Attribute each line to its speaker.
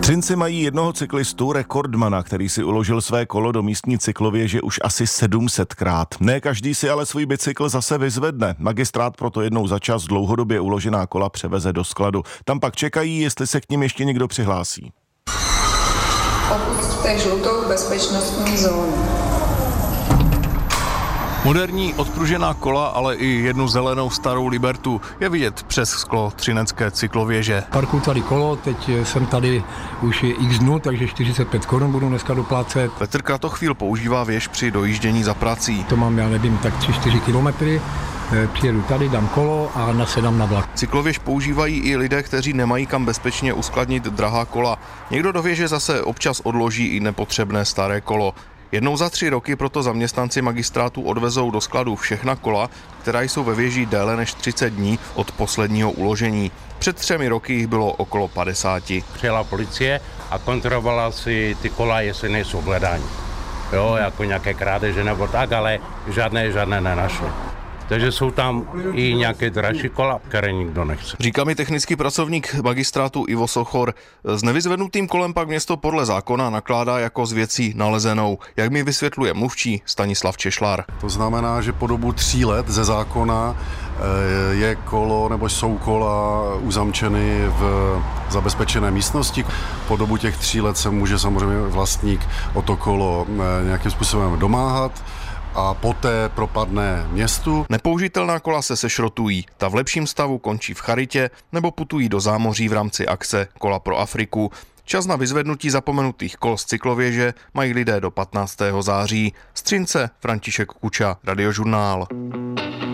Speaker 1: Třinci mají jednoho cyklistu, rekordmana, který si uložil své kolo do místní cyklověže už asi 700krát. Ne každý si ale svůj bicykl zase vyzvedne. Magistrát proto jednou za čas dlouhodobě uložená kola převeze do skladu. Tam pak čekají, jestli se k nim ještě někdo přihlásí.
Speaker 2: Opusťte žlutou bezpečnostní zónu.
Speaker 3: Moderní odpružená kola, ale i jednu zelenou starou Libertu je vidět přes sklo třinecké cyklověže.
Speaker 4: Parkuju tady kolo, teď jsem tady už x dnů, takže 45 korun budu dneska doplácet.
Speaker 3: Petr Kratochvíl používá věž při dojíždění za prací.
Speaker 4: To mám, já nevím, tak 3-4 kilometry. Přijedu tady, dám kolo a nasedám na vlak.
Speaker 3: Cyklověž používají i lidé, kteří nemají kam bezpečně uskladnit drahá kola. Někdo do věže zase občas odloží i nepotřebné staré kolo. Jednou za 3 roky proto zaměstnanci magistrátu odvezou do skladu všechna kola, která jsou ve věži déle než 30 dní od posledního uložení. Před 3 roky jich bylo okolo 50.
Speaker 5: Přijela policie a kontrolovala si ty kola, jestli nejsou v hledání. Jo, jako nějaké krádeže nebo tak, ale žádné nenašli. Takže jsou tam i nějaké dražší kola, které nikdo nechce.
Speaker 3: Říká mi technický pracovník magistrátu Ivo Sochor. S nevyzvednutým kolem pak město podle zákona nakládá jako s věcí nalezenou. Jak mi vysvětluje mluvčí Stanislav Češlár.
Speaker 6: To znamená, že po dobu 3 let ze zákona je kolo nebo jsou kola uzamčeny v zabezpečené místnosti. Po dobu těch 3 let se může samozřejmě vlastník o to kolo nějakým způsobem domáhat a poté propadne městu.
Speaker 3: Nepoužitelná kola se sešrotují, ta v lepším stavu končí v charitě nebo putují do zámoří v rámci akce Kola pro Afriku. Čas na vyzvednutí zapomenutých kol z cyklověže mají lidé do 15. září. Z Třince František Kuča, Radiožurnál.